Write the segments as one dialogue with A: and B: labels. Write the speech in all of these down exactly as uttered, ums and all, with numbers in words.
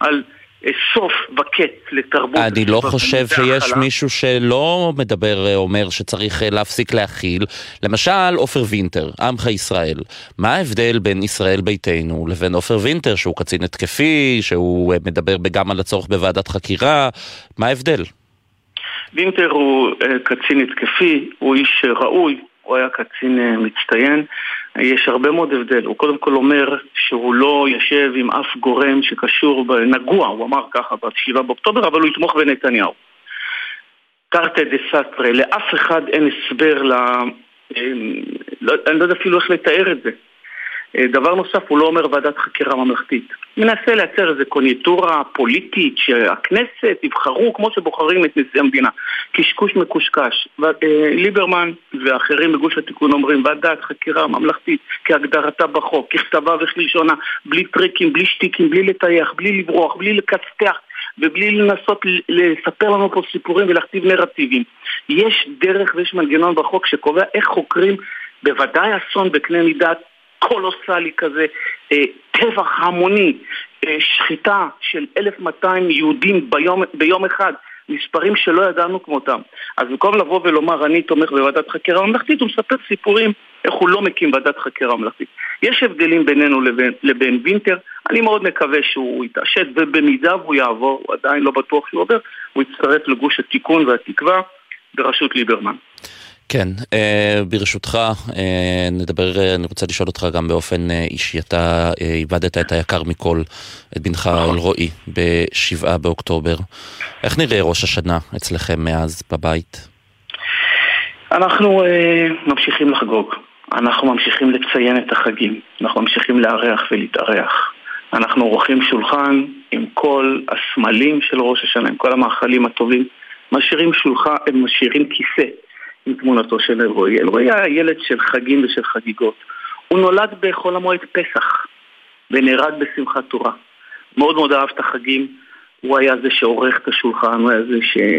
A: על סוף וקץ לתרבות.
B: אני לא חושב שיש מישהו שלא מדבר, אומר שצריך להפסיק להכיל. למשל, עופר וינטר, עמך ישראל. מה ההבדל בין ישראל ביתנו לבין עופר וינטר, שהוא קצין התקפי, שהוא מדבר גם על הצורך בוועדת חקירה? מה ההבדל?
A: וינטר הוא קצין התקפי, הוא איש ראוי, הוא היה קצין מצטיין. יש הרבה מאוד הבדל. הוא קודם כל אומר שהוא לא ישב עם אף גורם שקשור בנגוע, הוא אמר ככה בשבעה באוקטובר, אבל הוא יתמוך בנתניהו. תרתי דסתרי, לאף אחד אין הסבר ל... אני לא יודע אפילו איך לתאר את זה. דבר נוסף, הוא לא אומר ועדת חקירה ממלכתית. מנסה לייצר איזו קוניטורה פוליטית שהכנסת יבחרו כמו שבוחרים את נשיא המדינה. קשקוש מקושקש. ליברמן ואחרים בגוש התיקון אומרים ועדת חקירה ממלכתית כהגדרתה בחוק, ככתבה וכלשונה, בלי טריקים, בלי שטיקים, בלי לטייח, בלי לברוח, בלי לקצתח ובלי לנסות לספר לנו פה סיפורים ולהכתיב נרטיבים. יש דרך ויש מנגנון בחוק שקובע איך חוקרים בוודאי אסון בקנה מידה קולוסלי כזה, טבח המוני, שחיטה של אלף ומאתיים יהודים ביום, ביום אחד, מספרים שלא ידענו כמותם. אז במקום לבוא ולומר אני תומך בוועדת חקירה ממלכתית, הוא מספר סיפורים איך הוא לא מקים ועדת חקירה ממלכתית. יש הבדלים בינינו לבין, לבין וינטר. אני מאוד מקווה שהוא יתעשת, ובמידה והוא יעבור, הוא עדיין לא בטוח שהוא עובר, הוא יצטרף לגוש התיקון והתקווה בראשות ליברמן.
B: כן, ברשותך נדבר, אני רוצה לשאול אותך גם באופן אישי. אתה איבדת את היקר מכל, את בנך אלרועי, בשבעה באוקטובר. איך נראה ראש השנה אצלכם מאז בבית?
A: אנחנו ממשיכים לחגוג, אנחנו ממשיכים לציין את החגים, אנחנו ממשיכים לארח ולהתארח. אנחנו עורכים שולחן עם כל הסמלים של ראש השנה, עם כל המאכלים הטובים. משאירים שולחן, הם משאירים כיסא עם תמונתו של אלרועי. אלרועי היה ילד של חגים ושל חגיגות. הוא נולד בחול המועד פסח ונהרג בשמחת תורה. מאוד מאוד אהב את החגים. הוא היה זה שעורך את השולחן, הוא היה זה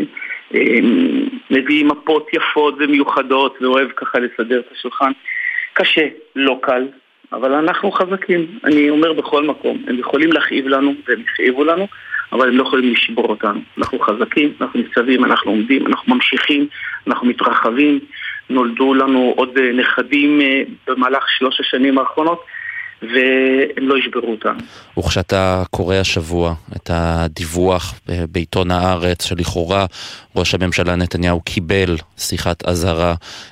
A: שמביא מפות יפות ומיוחדות ואוהב ככה לסדר את השולחן. קשה, לא קל, אבל אנחנו חזקים. אני אומר בכל מקום, הם יכולים להכאיב לנו והם יכאיבו לנו, אבל הם לא יכולים לשבור אותנו. אנחנו חזקים, אנחנו ניצבים, אנחנו עומדים, אנחנו ממשיכים, אנחנו מתרחבים. נולדו לנו עוד נכדים במהלך שלוש השנים האחרונות, והם לא ישברו אותנו.
B: וכשאתה קורא השבוע את הדיווח בעיתון הארץ שלכאורה ראש הממשלה נתניהו קיבל שיחת אזהרה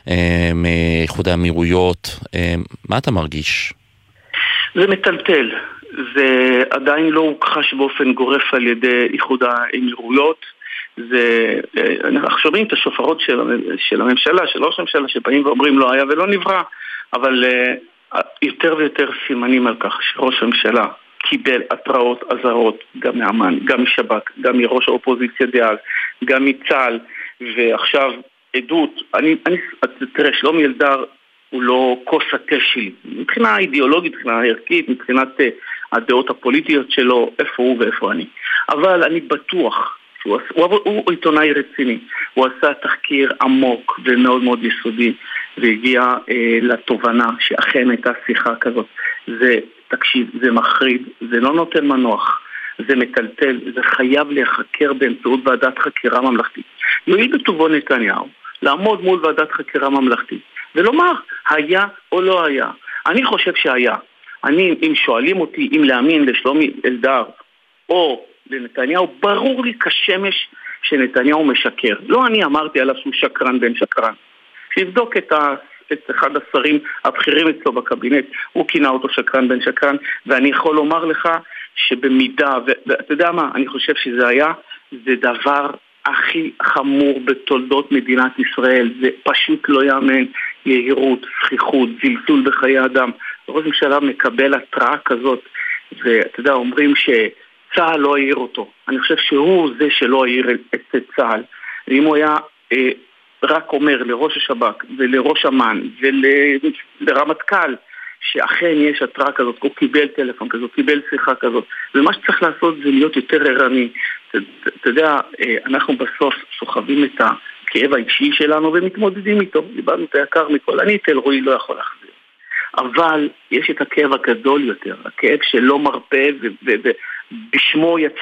B: מאיחוד האמירויות, מה אתה מרגיש?
A: זה מטלטל. זה עדיין לא הוכחש באופן גורף על ידי איחוד האמירויות. זה, אנחנו שומעים את השופרות של, של הממשלה, של ראש הממשלה, שבאים ואומרים לא היה ולא נברא, אבל יותר ויותר סימנים על כך שראש הממשלה קיבל התראות, אזהרות, גם מאמן, גם משב"כ, גם מראש האופוזיציה דאז, גם מצה"ל, ועכשיו עדות. אני, אני, תראה, שלומי אלדר הוא לא כוס התה שלי. מבחינה אידיאולוגית, מבחינה ערכית, מבחינת הדעות הפוליטיות שלו, איפה הוא ואיפה אני. אבל אני בטוח שהוא, הוא, הוא, הוא עיתונאי רציני. הוא עשה תחקיר עמוק ומאוד מאוד יסודי, והגיע אה, לתובנה שאכן הייתה שיחה כזאת. זה, תקשיב, זה מחריד, זה לא נותן מנוח, זה מטלטל, זה חייב להיחקר באמצעות ועדת חקירה ממלכתית. יועיל בטובו נתניהו לעמוד מול ועדת חקירה ממלכתית ולומר, היה או לא היה. אני חושב שהיה. אני, אם שואלים אותי אם להאמין לשלומי אלדר או לנתניהו, ברור לי כשמש שנתניהו משקר. לא אני אמרתי עליו שהוא שקרן בן שקרן. שיבדוק את, ה, את אחד השרים הבכירים אצלו בקבינט, הוא כינה אותו שקרן בן שקרן, ואני יכול לומר לך שבמידה, ואתה יודע מה, אני חושב שזה היה, זה דבר הכי חמור בתולדות מדינת ישראל. זה פשוט לא יאמן, יהירות, שכיחות, זלזול בחיי אדם. ראש הממשלה מקבל התראה כזאת, ואתה יודע, אומרים שצה"ל לא העיר אותו. אני חושב שהוא זה שלא העיר את צה"ל. ואם הוא היה אה, רק אומר לראש השב"כ ולראש אמ"ן ולרמטכ"ל שאכן יש התראה כזאת, הוא קיבל טלפון כזאת, קיבל שיחה כזאת, ומה שצריך לעשות זה להיות יותר ערני. אתה יודע, אנחנו בסוף סוחבים את הכאב האישי שלנו ומתמודדים איתו, איבדנו את היקר מכל. אני את אלרועי לא יכול להחזיר, אבל יש את הכאב הגדול יותר, הכאב שלא מרפא ובשמו יצא